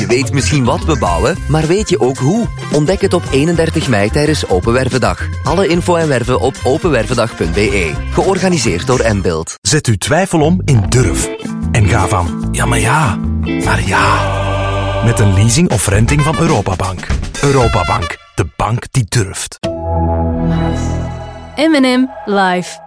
Je weet misschien wat we bouwen, maar weet je ook hoe? Ontdek het op 31 mei tijdens Open Wervendag. Alle info en werven op openwervendag.be. Georganiseerd door Mbuild. Zet uw twijfel om in durf. En ga van ja, maar ja. Met een leasing of renting van Europabank. Europabank, de bank die durft. M&M live.